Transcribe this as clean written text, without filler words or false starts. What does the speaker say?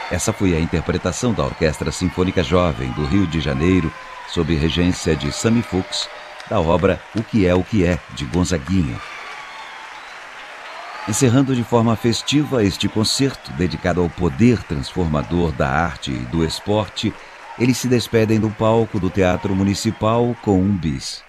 Essa foi a interpretação da Orquestra Sinfônica Jovem do Rio de Janeiro, sob regência de Sami Fuchs, da obra O Que É, de Gonzaguinha. Encerrando de forma festiva este concerto dedicado ao poder transformador da arte e do esporte, eles se despedem do palco do Teatro Municipal com um bis.